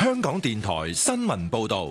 香港電台新聞報道。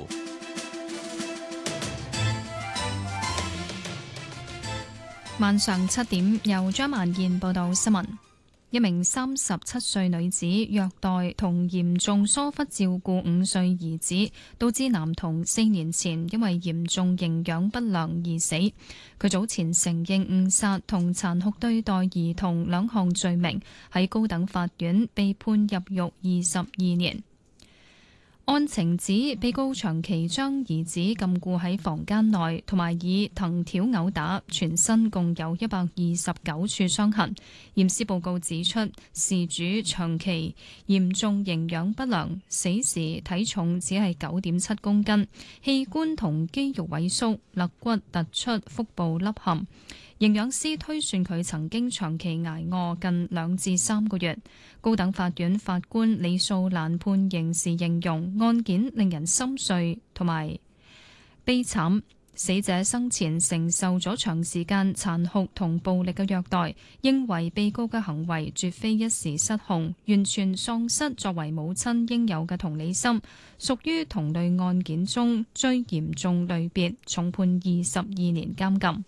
晚上7點，由張曼燕報道新聞。一名37歲女子虐待同嚴重疏忽照顧5歲兒子，導致男童4年前因為嚴重營養不良而死。佢早前承認誤殺同殘酷對待兒童2項罪名，喺高等法院被判入獄22年。案情指，被告長期將兒子禁錮喺房間內，同埋以藤條毆打，全身共有129處傷痕。驗屍報告指出，事主長期嚴重營養不良，死時體重只係9.7公斤，器官同肌肉萎縮，肋骨突出，腹部凹陷。營養師推算佢曾經長期捱餓近2至3個月。高等法院法官李素蘭判刑時形容案件令人心碎同埋悲慘，死者生前承受咗長時間殘酷同暴力嘅虐待，認為被告嘅行為絕非一時失控，完全喪失作為母親應有嘅同理心，屬於同類案件中最嚴重類別，重判22年監禁。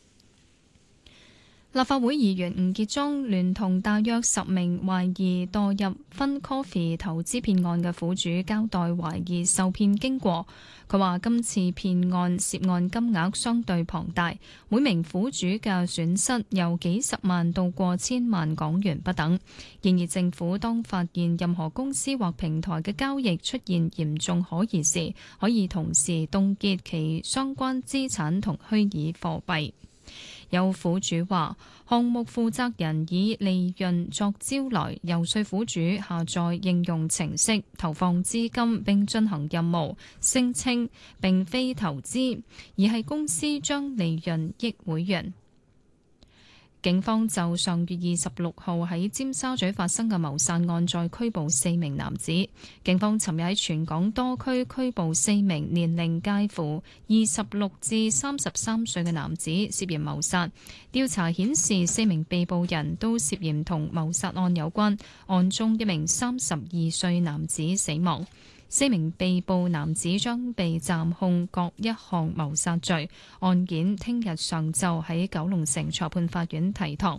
立法會議員吳傑莊聯同大約10名懷疑墮入 FundCoffee 投資騙案嘅苦主交代懷疑受騙經過。佢話今次騙案涉案金額相對龐大，每名苦主嘅損失由幾十萬到過千萬港元不等。然而政府當發現任何公司或平台嘅交易出現嚴重可疑時，可以同時凍結其相關資產同虛擬貨幣。有苦主話，項目負責人以利潤作招來，遊說苦主下載應用程式，投放資金並進行任務，聲稱並非投資，而係公司將利潤益會員。警方就上月26號喺尖沙咀發生嘅謀殺案再拘捕4名男子。警方尋日喺全港多區拘捕4名年齡介乎26至33歲嘅男子涉嫌謀殺。調查顯示4名被捕人都涉嫌同謀殺案有關，案中1名32歲男子死亡。4名被捕男子將被暫控各一項謀殺罪，案件聽日上晝喺九龍城裁判法院提堂。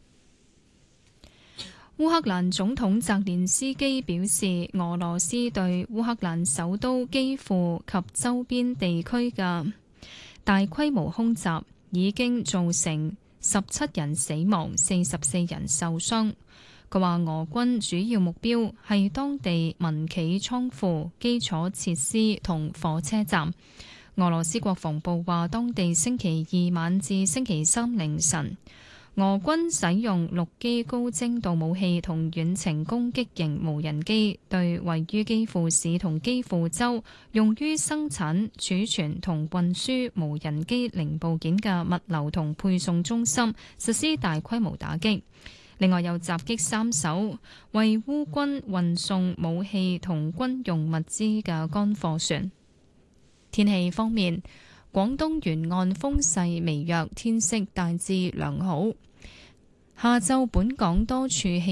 烏克蘭總統澤連斯基表示，俄羅斯對烏克蘭首都基輔及周邊地區嘅大規模空襲已經造成17人死亡、44人受傷。佢話俄軍主要目標係當地民企倉庫、基礎設施同火車站。俄羅斯國防部話，當地星期2晚至星期3凌晨，俄軍使用陸基高精度武器同遠程攻擊型無人機，對位於基輔市同基輔州用於生產、儲存同運輸無人機零部件嘅物流同配送中心實施大規模打擊。另外又襲擊3艘為烏軍運送武器同軍用物資嘅乾貨船。天氣方面，廣東沿岸風勢微弱，天色大致良好。下晝本港多處地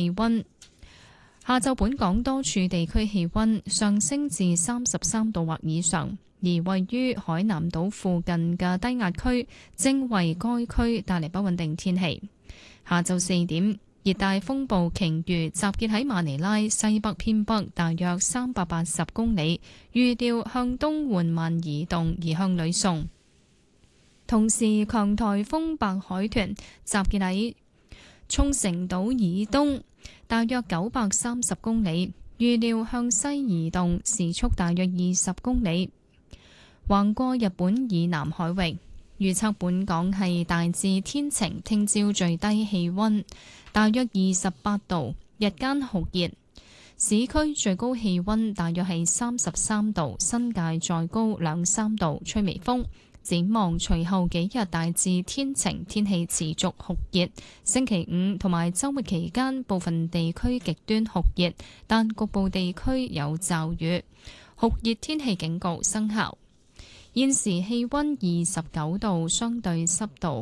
區氣溫上升至33度或以上，而位於海南島附近嘅低壓區正為該區帶嚟不穩定天氣。下晝4點，熱帶風暴鯨魚集結喺馬尼拉西北偏北大約380公里，預料向東緩慢移動，移向呂宋。同時，強颱風白海豚集結喺沖繩島以東大約930公里，預料向西移動，時速大約20公里，橫過日本以南海域。預測本港係大致天晴，聽朝最低氣溫大約28度，日間酷熱，市區最高氣溫大約係33度，新界再高2-3度，吹微風。展望隨後幾日大致天晴，天氣持續酷熱。星期5同埋週末期間部分地區極端酷熱，但局部地區有驟雨。酷熱天氣警告生效。現時氣溫29度，相對濕度